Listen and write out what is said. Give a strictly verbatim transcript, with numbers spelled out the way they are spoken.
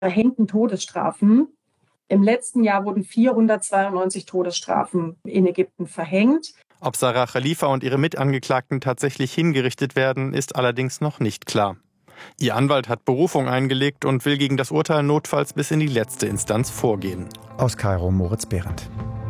verhängten Todesstrafen. Im letzten Jahr wurden vierhundertzweiundneunzig Todesstrafen in Ägypten verhängt. Ob Sarah Khalifa und ihre Mitangeklagten tatsächlich hingerichtet werden, ist allerdings noch nicht klar. Ihr Anwalt hat Berufung eingelegt und will gegen das Urteil notfalls bis in die letzte Instanz vorgehen. Aus Kairo Moritz Behrendt.